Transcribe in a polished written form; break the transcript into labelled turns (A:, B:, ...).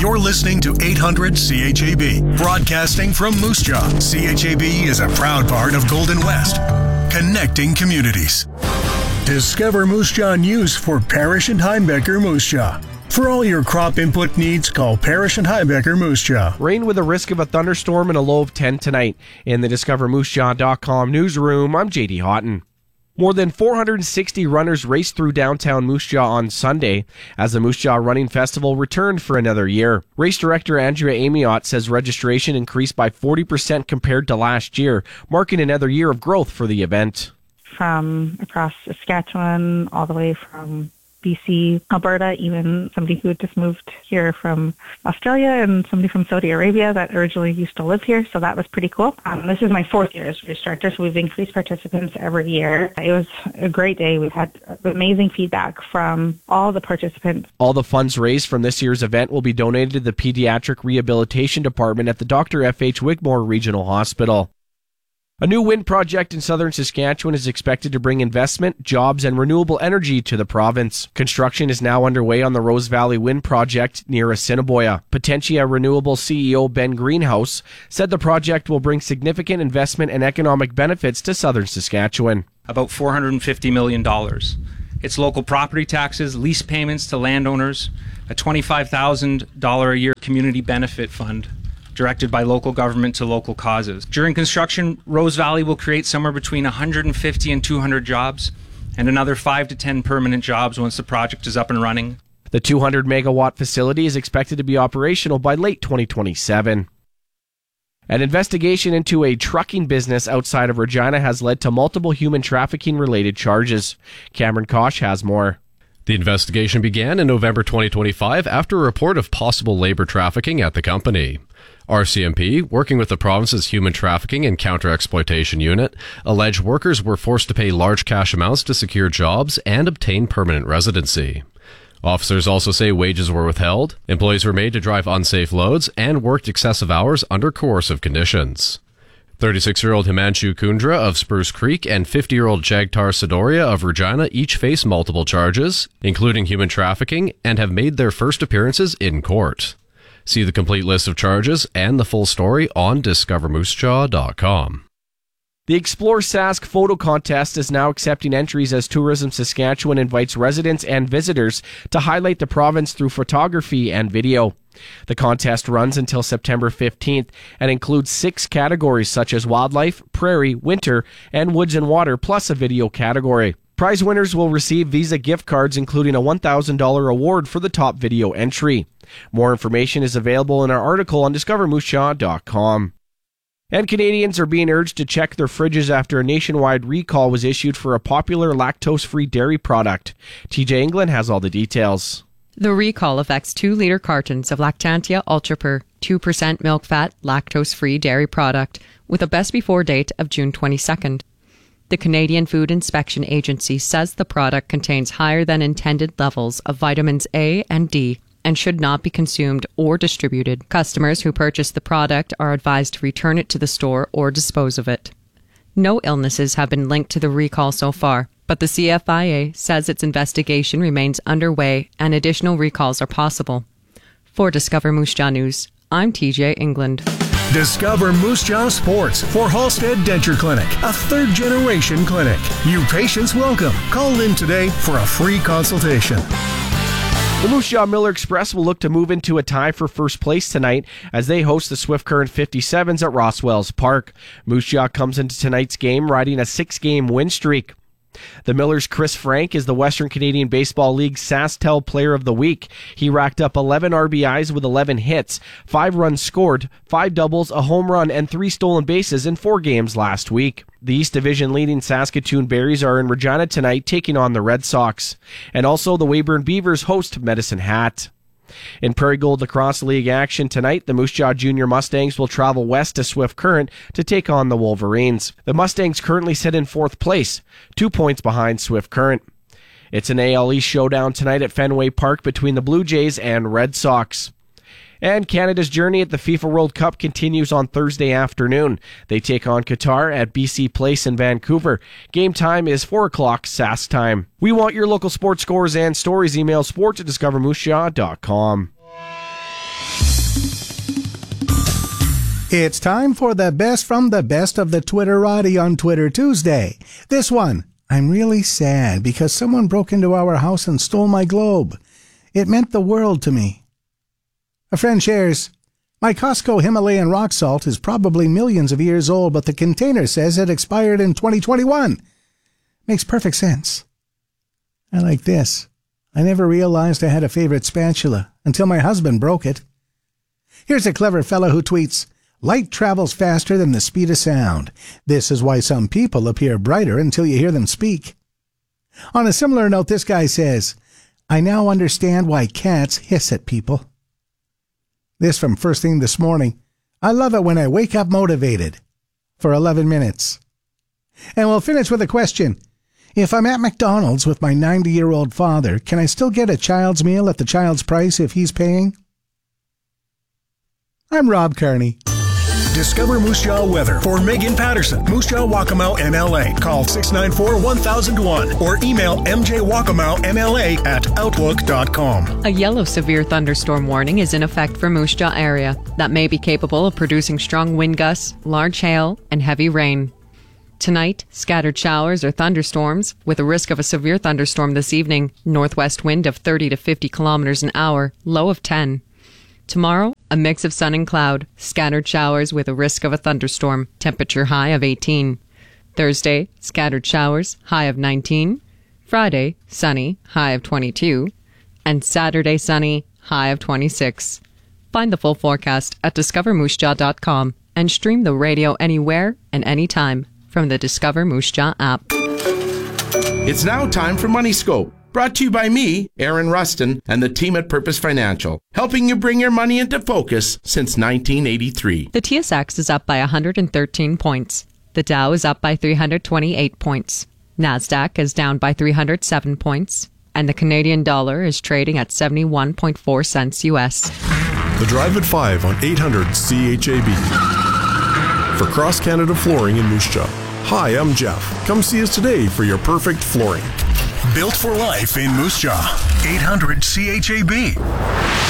A: You're listening to 800 CHAB, broadcasting from Moose Jaw. CHAB is a proud part of Golden West, connecting communities. Discover Moose Jaw News for Parrish and Heimbecker Moose Jaw. For all your crop input needs, call Parrish and Heimbecker Moose Jaw.
B: Rain with a risk of a thunderstorm and a low of 10 tonight. In the DiscoverMooseJaw.com newsroom, I'm JD Houghton. More than 460 runners raced through downtown Moose Jaw on Sunday as the Moose Jaw Running Festival returned for another year. Race director Andrea Amiot says registration increased by 40% compared to last year, marking another year of growth for the event.
C: From across Saskatchewan, all the way from BC, Alberta, even somebody who had just moved here from Australia and somebody from Saudi Arabia that originally used to live here. So that was pretty cool. This is my 4th year as race director, so we've increased participants every year. It was a great day. We've had amazing feedback from all the participants.
B: All the funds raised from this year's event will be donated to the Pediatric Rehabilitation Department at the Dr. F.H. Wigmore Regional Hospital. A new wind project in southern Saskatchewan is expected to bring investment, jobs, and renewable energy to the province. Construction is now underway on the Rose Valley Wind Project near Assiniboia. Potentia Renewable CEO Ben Greenhouse said the project will bring significant investment and economic benefits to southern Saskatchewan.
D: About $450 million. It's local property taxes, lease payments to landowners, a $25,000 a year community benefit fund directed by local government to local causes. During construction, Rose Valley will create somewhere between 150 and 200 jobs and another 5 to 10 permanent jobs once the project is up and running.
B: The 200-megawatt facility is expected to be operational by late 2027. An investigation into a trucking business outside of Regina has led to multiple human trafficking-related charges. Cameron Kosh has more.
E: The investigation began in November 2025 after a report of possible labor trafficking at the company. RCMP, working with the province's Human Trafficking and Counter-Exploitation Unit, alleged workers were forced to pay large cash amounts to secure jobs and obtain permanent residency. Officers also say wages were withheld, employees were made to drive unsafe loads, and worked excessive hours under coercive conditions. 36-year-old Himanshu Kundra of Spruce Creek and 50-year-old Jagtar Sidoria of Regina each face multiple charges, including human trafficking, and have made their first appearances in court. See the complete list of charges and the full story on DiscoverMooseJaw.com.
B: The Explore Sask photo contest is now accepting entries as Tourism Saskatchewan invites residents and visitors to highlight the province through photography and video. The contest runs until September 15th and includes 6 categories such as wildlife, prairie, winter, and woods and water, plus a video category. Prize winners will receive Visa gift cards, including a $1,000 award for the top video entry. More information is available in our article on DiscoverMooseJaw.com. And Canadians are being urged to check their fridges after a nationwide recall was issued for a popular lactose-free dairy product. TJ England has all the details.
F: The recall affects 2-liter cartons of Lactantia Ultrapure, 2% milk fat, lactose-free dairy product, with a best before date of June 22nd. The Canadian Food Inspection Agency says the product contains higher than intended levels of vitamins A and D and should not be consumed or distributed. Customers who purchase the product are advised to return it to the store or dispose of it. No illnesses have been linked to the recall so far, but the CFIA says its investigation remains underway and additional recalls are possible. For Discover Moose Jaw News, I'm TJ England.
A: Discover Moose Jaw Sports for Halstead Denture Clinic, a 3rd-generation clinic. You patients welcome. Call in today for a free consultation.
B: The Moose Jaw Miller Express will look to move into a tie for first place tonight as they host the Swift Current 57s at Rosswells Park. Moose Jaw comes into tonight's game riding a 6-game win streak. The Millers' Chris Frank is the Western Canadian Baseball League SaskTel Player of the Week. He racked up 11 RBIs with 11 hits, 5 runs scored, 5 doubles, a home run, and 3 stolen bases in 4 games last week. The East Division leading Saskatoon Berries are in Regina tonight taking on the Red Sox. And also the Weyburn Beavers host Medicine Hat. In Prairie Gold Lacrosse League action tonight, the Moose Jaw Junior Mustangs will travel west to Swift Current to take on the Wolverines. The Mustangs currently sit in 4th place, 2 points behind Swift Current. It's an AL East showdown tonight at Fenway Park between the Blue Jays and Red Sox. And Canada's journey at the FIFA World Cup continues on Thursday afternoon. They take on Qatar at BC Place in Vancouver. Game time is 4 o'clock Sask time. We want your local sports scores and stories. Email sports@discovermoosejaw.com.
G: It's time for the best from the best of the Twitterati on Twitter Tuesday. This one, I'm really sad because someone broke into our house and stole my globe. It meant the world to me. A friend shares, my Costco Himalayan rock salt is probably millions of years old, but the container says it expired in 2021. Makes perfect sense. I like this. I never realized I had a favorite spatula until my husband broke it. Here's a clever fellow who tweets, light travels faster than the speed of sound. This is why some people appear brighter until you hear them speak. On a similar note, this guy says, I now understand why cats hiss at people. This from First Thing This Morning. I love it when I wake up motivated. For 11 minutes. And we'll finish with a question. If I'm at McDonald's with my 90-year-old father, can I still get a child's meal at the child's price if he's paying? I'm Rob Kearney.
A: Discover Moose Jaw weather for Megan Patterson, Moose Jaw Waccamaw NLA. Call 694-1001 or email mjwacamawnla@outlook.com.
F: A yellow severe thunderstorm warning is in effect for Moose Jaw area that may be capable of producing strong wind gusts, large hail, and heavy rain. Tonight, scattered showers or thunderstorms with a risk of a severe thunderstorm this evening, northwest wind of 30 to 50 kilometers an hour, low of 10. Tomorrow, a mix of sun and cloud, scattered showers with a risk of a thunderstorm, temperature high of 18. Thursday, scattered showers, high of 19. Friday, sunny, high of 22. And Saturday, sunny, high of 26. Find the full forecast at discovermoosejaw.com and stream the radio anywhere and anytime from the Discover Moose Jaw app.
H: It's now time for Money Scope. Brought to you by me, Aaron Rustin, and the team at Purpose Financial, helping you bring your money into focus since 1983.
F: The TSX is up by 113 points. The Dow is up by 328 points. NASDAQ is down by 307 points. And the Canadian dollar is trading at 71.4 cents U.S.
I: The Drive at 5 on 800 CHAB. For Cross Canada Flooring in Moose Jaw. Hi, I'm Jeff. Come see us today for your perfect flooring.
A: Built for life in Moose Jaw. 800 CHAB.